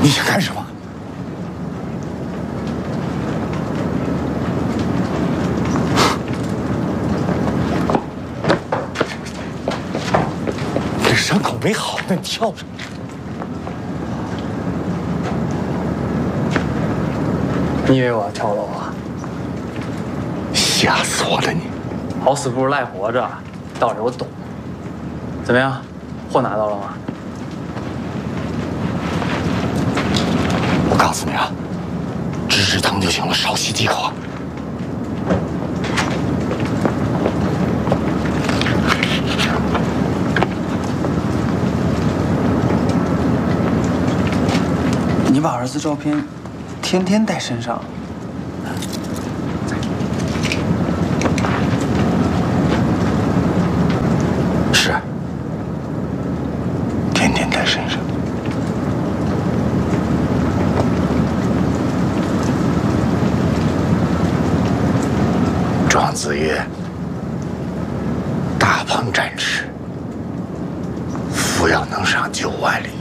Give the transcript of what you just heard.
你想干什么？这伤口没好呢，你跳什么？ 你以为我要跳楼啊？ 吓死我了你！ 好死不如赖活着，道理我懂。怎么样，货拿到了吗？ 我告诉你啊，止疼就行了，少吸几口。 你把儿子照片天天带身上。 是，天天带身上。庄子曰：“大鹏展翅，扶摇能上9万里。”